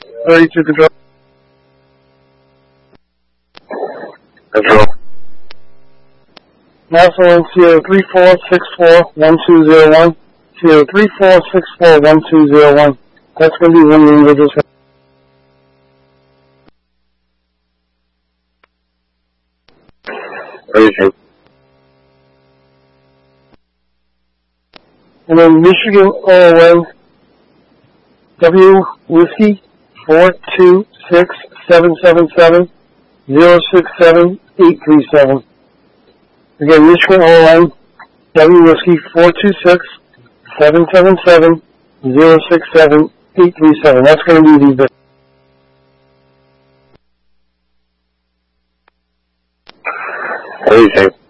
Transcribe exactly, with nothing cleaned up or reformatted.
thirty-two control. Control. National Sierra three four six four one two zero one. Sierra three four six four one two zero one. That's going to be one of the individuals. Racing. And then Michigan O O N, W Whiskey four two six seven seven seven zero six seven eight three seven. Again, Michigan O O N, W Whiskey four two six seven seven seven zero six seven eight three seven. That's going to be the Racing.